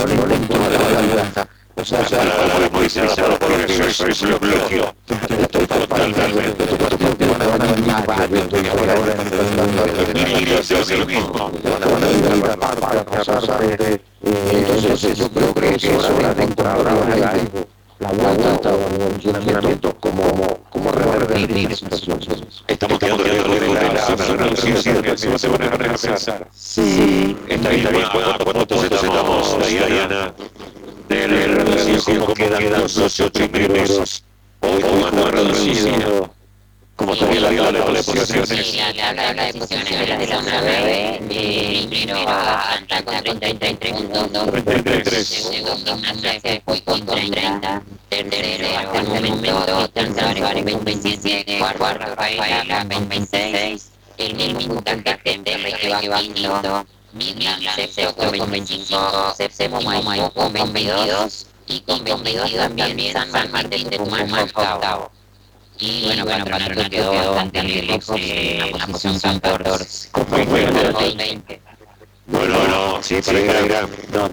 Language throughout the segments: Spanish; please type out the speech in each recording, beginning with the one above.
no le entró la vuelta. O sea, para movilizarlo porque soy lo bloqueo. estoy totalmente. Estos partidos que van a venir varios, y ahora Y lo hace lo mismo. van a venir a la parte, a pasarte. Entonces yo creo que es hora de encontrar algo. La vuelta o el funcionamiento, como revertir esa situación. Estamos quedando lejos de la zona, se van a pensar. Sí, Está bien, ¿cuántos puntos estamos, Diana? Del reducido, ¿cómo quedan los 8 primeros? Hoy jugando reducido. ¿Cómo sería la tabla de posiciones? Sí, la tabla de posiciones de la zona 9, primero va Santa con 33 puntos, 33. segundo Nace fue con 30, tercero hasta el momento Tanzar con 27, cuarto Rafaela con 26, el mismo Cantacente que va quinto, Midland sexto con 25, séptimo Maipú con 22 y con 22 también San Martín de Tucumán octavo. Y bueno, Patronato quedó bastante lejos, la posición son por 20. Bueno, sí, para ir a...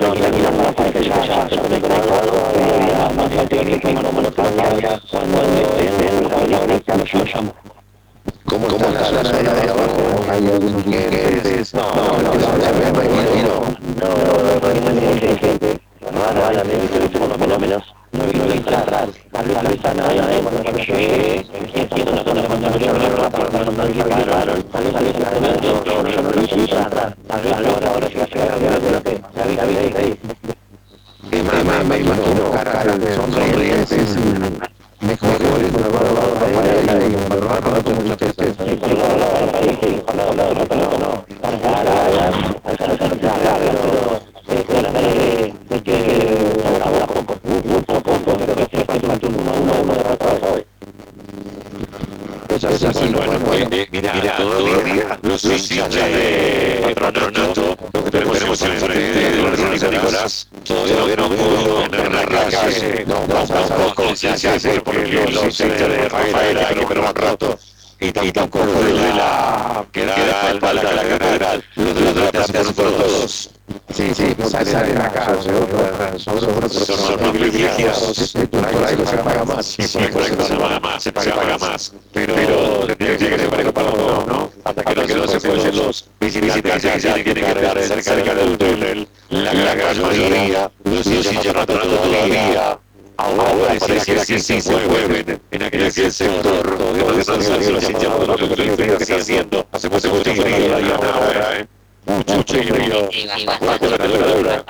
¿Cómo está la zona de abajo? ¿Hay algunos clientes? No, por lo menos no vi entrar. Tal vez a nadie, cuando yo llegué, entiendo la zona cuando yo no llegaron, tal vez yo no lo hice entrar, tal vez ahora se va a llegar a ver que ya vi ahí. Me imagino caras de sonrientes, mejores, Mira, todavía los hinchas de Patronato, lo que tenemos enfrente de la San Nicolás, todavía no pudo tener la calle, tampoco conciencia porque los hinchas de Rafaela hay que esperar un rato, y tampoco de la que da espalda a la catedral, los de la plaza por todos. Sí, salen acá, son privilegiados, por ahí se paga más. Se paga más, pero tiene que ser parejo para todos, ¿no? Hasta que no se pueden los visitantes ya tienen que estar cerca del túnel, la gran mayoría, los hinchas de Patronato todavía, ahora parece que sí se mueven en aquel sector, donde están los hinchas de Patronato, que están haciendo, hace mucho frío ahora, mucho frío, bajo la temperatura.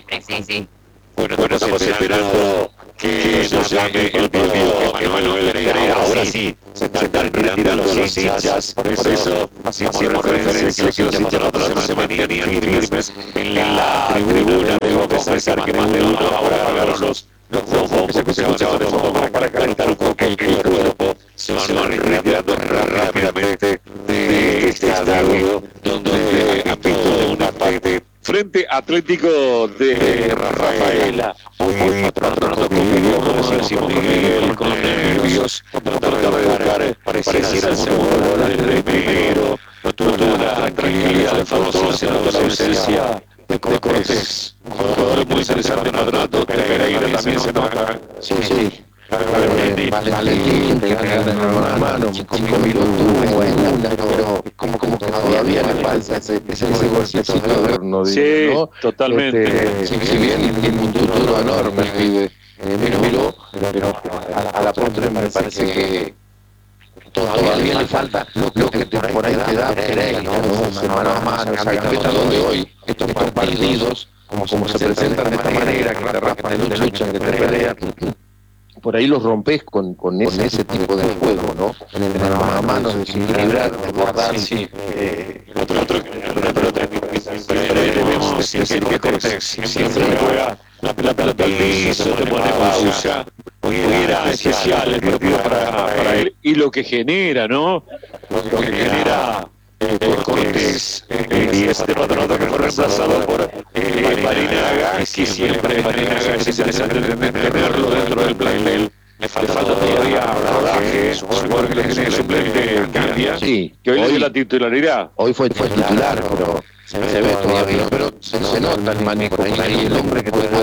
Bueno, estamos esperando que nos llame el propio Manuel Pereira. Ahora sí, se están retirando los hinchas. Por eso hacíamos referencia que los hinchas nosotros se mantenían firmes en la tribuna. Debo confesar que más de uno ahora apagaron los bombos que se escuchaban de fondo para calentar un poco el cuerpo. Se van retirando rápidamente de este estadio donde apitó una parte Frente Atlético de Rafaela. Hoy Patronato convivió, como decimos Miguel, con nervios, tratando de buscar pareciera el segundo gol del primero. No tuvo la tranquilidad de Fausto, la ausencia de Cortés. Un jugador muy interesante en Patronato, Pereira también se toca. Sí. Valentín, te gana de una mano, 5 minutos, buena, pero como que todavía le falta ese golcito de gobierno. Sí, ¿no? Totalmente. Si bien tiene un futuro enorme, pero a la postre me parece que todavía le falta lo que por ahí te da Pereira, ¿no? Mano a mano, esa donde hoy estos partidos, como se presentan de esta manera, que te raspan, que te luchan, que te pelean, por ahí los rompes con ese tipo de juego, ¿no? En el mano a mano, desequilibrar, guardar, sí. Una pelota debemos decir que Cortés siempre juega la pelota al piso, le pone pausa. Hoy era especial el partido para él. Y lo que genera, ¿no? Lo que genera Cortés, y este Patronato que fue reemplazado por Marinaga, que siempre Marinaga es interesante tenerlo dentro del plantel. Le falta todavía rodaje, supongo que le genera el suplente cambia, sí, que hoy le dio la titularidad. Hoy fue titular, pero se ve todavía, pero se nota el manejo por ahí, el hombre que puede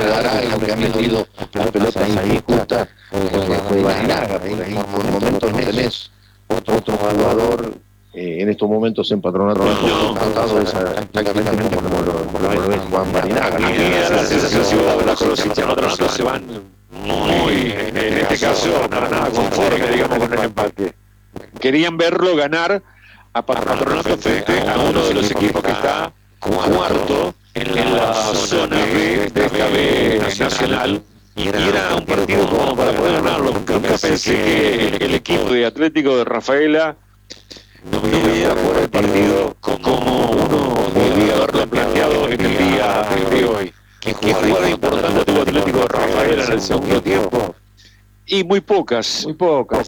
que ha metido las pelotas ahí justas fue Barinaga. Por ahí por momentos no tenés otro jugador en estos momentos en Patronato dotado tácticamente como lo es Juan Barinaga. Y la sensación de la los hinchas Patronato se van muy, en este caso, nada conforme, digamos, con el empate. Querían verlo ganar a Patronato frente a uno de los equipos que está cuarto en la zona B de esta B nacional. Y era un partido como para poder ganarlo. Nunca pensé que el equipo de Atlético de Rafaela no veía jugar el partido como uno podía haberlo planteado en el día de hoy. ¿Qué jugada importante tuvo Atlético de Rafaela en el segundo tiempo? Y muy pocas Muy pocas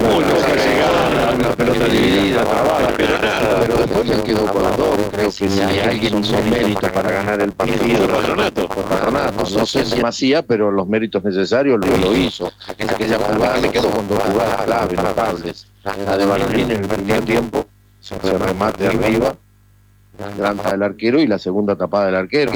llegadas, una pelota dividida, pero nada. pero después me quedo con las dos. Creo que si alguien hizo méritos para ganar el partido, Patronato. no sé si Macía, pero los méritos necesarios lo hizo. Aquella jugada me quedo con dos jugadas claves, notables. La de Barolín en el primer tiempo, se remate arriba, adelanta del arquero, y la segunda tapada del arquero,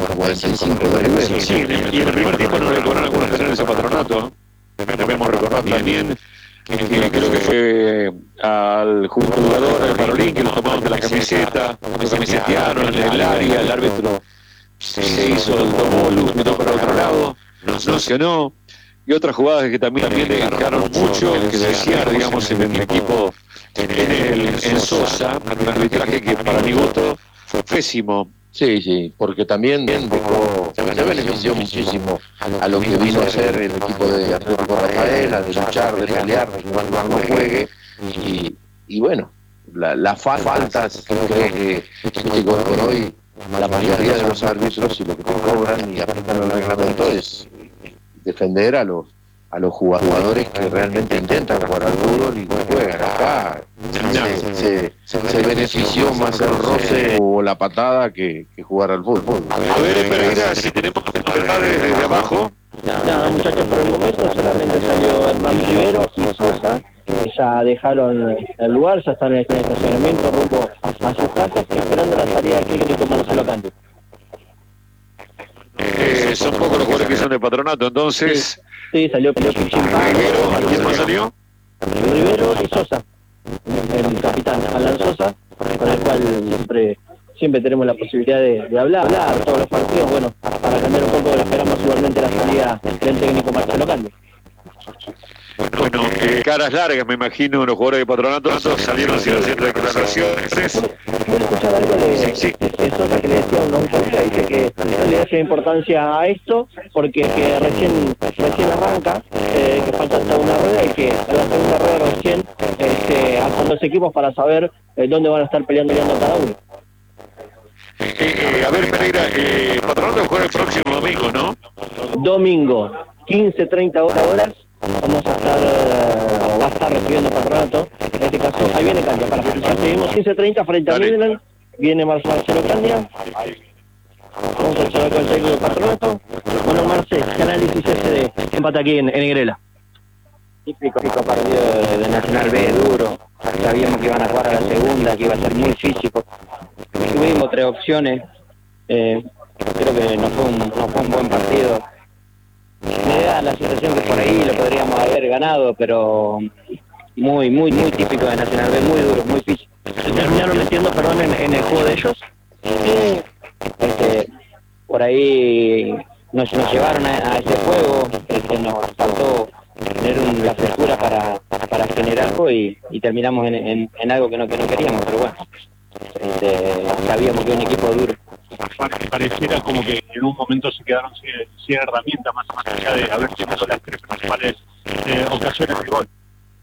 45 de nivel. Sí, y en el primer tiempo no le cobraron algunos penales a Patronato. Debemos recordar también que creo que fue al jugador de Barolín que lo tomaron de la camiseta, lo camisetearon en el área, el árbitro se hizo el domo, miró para otro lado, no sancionó. Y otras jugadas que también dejaron mucho que desear, digamos, en el equipo en Sosa, un arbitraje que para mi gusto fue pésimo. Sí, porque también dejó, se benefició muchísimo a lo que vino a ser el equipo de Atlético Rafaela, de luchar, de pelear, de que Juan no juegue, y bueno, las faltas, creo que hoy por hoy la mayoría de los árbitros, y lo que te cobran y aplican el reglamento, es defender a los jugadores que realmente intentan jugar al fútbol y que juegan acá. Se benefició más el roce o la patada que jugar al fútbol. A ver, Pereira, si tenemos novedades desde abajo. Nada, muchachos, por el momento solamente salió Hernán Rivero y Sosa, que ya dejaron el lugar, ya están en el estacionamiento rumbo a sus casas, esperando la salida del clínico Marcelo Canto. Son pocos los jugadores que son de Patronato, entonces. Sí, salió Pichín. Rivero, ¿quién más salió? Rivero y Sosa, el capitán Alan Sosa, con el cual siempre tenemos la posibilidad de hablar todos los partidos. Bueno, para cambiar un poco, esperamos igualmente la salida del técnico Marcelo Canto. Bueno, caras largas, me imagino, los jugadores de Patronato salieron sin hacer declaraciones. ¿Puedo escuchar algo de Sosa que le decía a un colega? Dice que no le da importancia a esto porque que recién arranca, que falta hasta una rueda, y que a la segunda rueda recién hacen los equipos para saber dónde van a estar peleando cada uno. A ver, Pereira, Patronato juega el próximo domingo, ¿no? Domingo, 15:30 horas, vamos a estar, va a estar recibiendo Patronato. En este caso, ahí viene Candia, para ya seguimos 15:30 frente a Midland, viene Marcelo Candia. Vamos a charlar con el técnico de Patronato. Bueno, Marce, ¿qué análisis ese de empate aquí en Negrela? Típico partido de Nacional B, duro. Sabíamos que iban a jugar a la segunda, que iba a ser muy físico. Tuvimos 3 opciones. Creo que no fue un buen partido. Me da la sensación que por ahí lo podríamos haber ganado, pero muy típico de Nacional B, muy duro, muy físico. ¿Se terminaron metiendo, perdón, en el juego de ellos? Por ahí nos llevaron a ese juego, nos faltó tener la frescura para generar algo y terminamos en algo que no queríamos, pero bueno, sabíamos que era un equipo duro. Pareciera como que en un momento se quedaron sin herramientas más allá de haber tenido las 3 principales ocasiones de gol.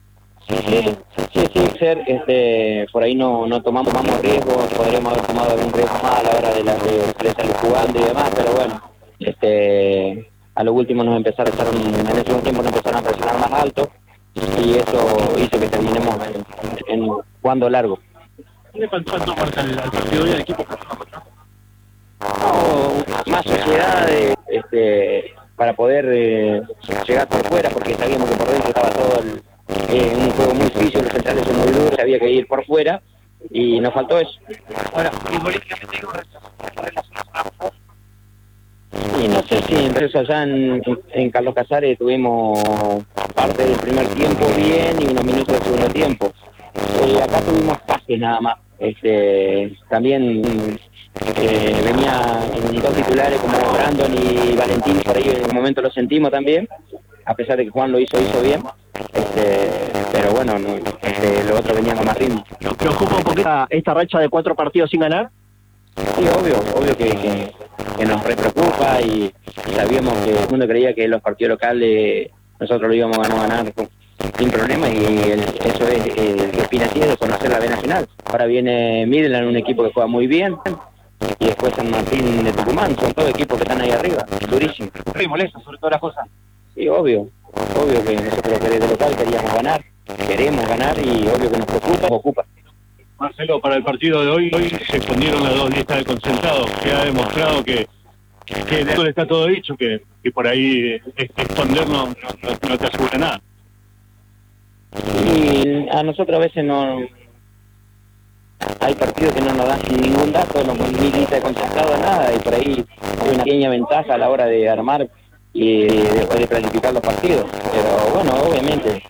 Sí, ser, por ahí no tomamos riesgos, podríamos haber tomado algún riesgo más a la hora de salir jugando y demás, pero bueno, a lo último en ese segundo tiempo nos empezaron a presionar más alto y eso hizo que terminemos en jugando largo. ¿Qué le faltó al partido hoy al equipo? Más sociedad para poder llegar por fuera, porque sabíamos que por dentro estaba todo un juego muy físico, los centrales son muy duros, había que ir por fuera y nos faltó eso. Ahora, futbolísticamente digo, Y no Sí, entonces allá en Carlos Casares tuvimos parte del primer tiempo bien y unos minutos del segundo tiempo. Acá tuvimos pases nada más. También venía en dos titulares como Brandon y Valentín, por ahí en un momento lo sentimos también, a pesar de que Juan lo hizo bien. Pero bueno, lo otro venía con más ritmo. ¿Nos preocupa un poquito esta racha de 4 partidos sin ganar? Sí, obvio que nos re preocupa y sabíamos que el mundo creía que los partidos locales nosotros lo íbamos a ganar sin problema y eso es el que opina así, de conocer la B Nacional. Ahora viene Midland, un equipo que juega muy bien, y después San Martín de Tucumán, son todos equipos que están ahí arriba, durísimo. ¿Te molesta sobre todas las cosas? Sí, obvio que nosotros desde local queríamos ganar, queremos ganar y obvio que nos ocupa. Marcelo, para el partido de hoy se escondieron las dos listas de concentrados, que ha demostrado que de eso está todo dicho, que por ahí esconder no te asegura nada. Y a nosotros a veces no hay partidos que no nos dan ningún dato, no ni lista de concentrado, nada, y por ahí hay una pequeña ventaja a la hora de armar y después de planificar los partidos. Pero bueno, obviamente,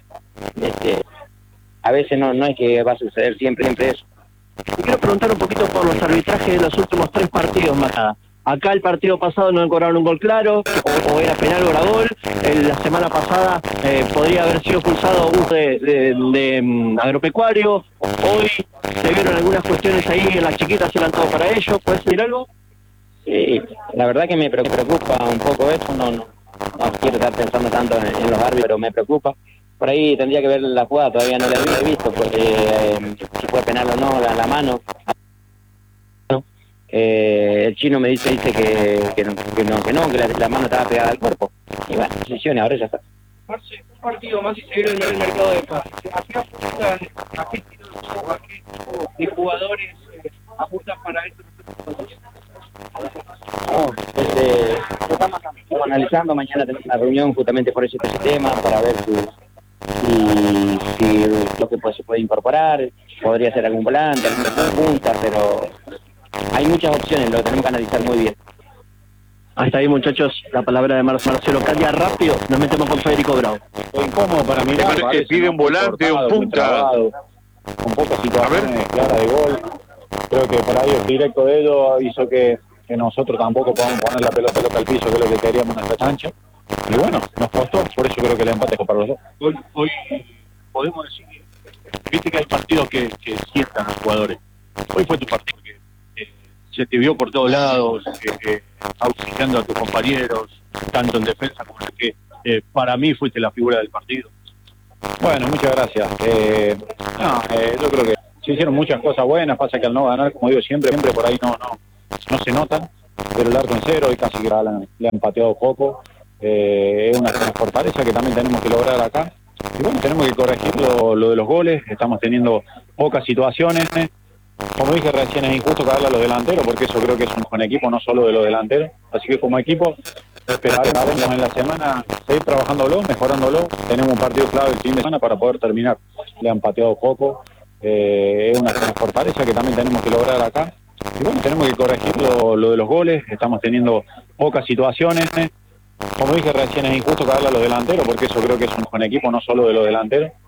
a veces no es que va a suceder siempre eso. Te quiero preguntar un poquito por los arbitrajes de los últimos 3 partidos más nada. Acá el partido pasado no cobraron un gol claro, o era penal o era gol. La semana pasada podría haber sido expulsado uno de Agropecuario. Hoy se vieron algunas cuestiones ahí, las chiquitas eran todo para ellos. ¿Puedes decir algo? Sí, la verdad que me preocupa un poco eso, no quiero estar pensando tanto en los árbitros, pero me preocupa. Por ahí tendría que ver la jugada, todavía no la he visto, porque si fue penal o no, la mano. El chino me dice que la mano estaba pegada al cuerpo. Y bueno, decisiones, ahora ya está. Marce, un partido más y se vieron en el mercado de pases. ¿A qué apuntan, a qué tipo de jugadores apuntan para esto? Estamos analizando, mañana tenemos una reunión justamente por ese tema, para ver si lo que se puede incorporar, podría ser algún volante, alguna punta, pero hay muchas opciones, lo tenemos que analizar muy bien. Hasta ahí, muchachos, la palabra de Marcelo Calia. Rápido, nos metemos con Federico Bravo. Fue incómodo para mirar. Que pide un volante, un punta. Con pocas situaciones claras de gol. Creo que por ahí el directo de ellos hizo que nosotros tampoco podamos poner la pelota al piso, que es lo que queríamos en esta cancha. Y bueno, nos costó, por eso creo que el empate fue para los dos. Hoy podemos decir, viste que hay partidos que sientan a los jugadores. Hoy fue tu partido, que se te vio por todos lados, auxiliando a tus compañeros, tanto en defensa como en ataque. Para mí fuiste la figura del partido. Bueno, muchas gracias. Yo creo que se hicieron muchas cosas buenas, pasa que al no ganar, como digo siempre por ahí no se notan, pero el arco en cero y casi que le han pateado poco. Es una fortaleza que también tenemos que lograr acá. Y bueno, tenemos que corregir lo de los goles, estamos teniendo pocas situaciones. Como dije recién, es injusto caerle a los delanteros, porque eso creo que es un buen equipo, no solo de los delanteros. Así que como equipo, esperaremos en la semana seguir trabajándolo, mejorándolo. Tenemos un partido clave el fin de semana para poder terminar. Le han pateado poco. Es una fortaleza que también tenemos que lograr acá. Y bueno, tenemos que corregir lo de los goles, estamos teniendo pocas situaciones. Como dije recién, es injusto caerle a los delanteros, porque eso creo que es un buen equipo, no solo de los delanteros.